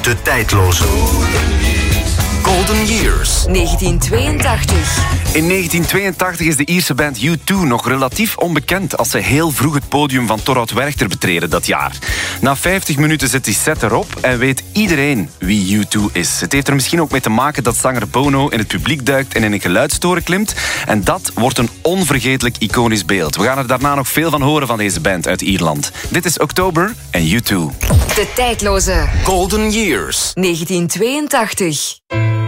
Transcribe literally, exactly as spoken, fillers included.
De tijdloze. Golden Years. negentien tweeëntachtig. In negentien tweeëntachtig is de Ierse band U twee nog relatief onbekend als ze heel vroeg het podium van Torhout Werchter betreden dat jaar. Na vijftig minuten zit die set erop en weet iedereen wie U twee is. Het heeft er misschien ook mee te maken dat zanger Bono in het publiek duikt en in een geluidstoren klimt. En dat wordt een onvergetelijk iconisch beeld. We gaan er daarna nog veel van horen van deze band uit Ierland. Dit is Oktober en U twee. De tijdloze. Golden Years. negentien tweeëntachtig.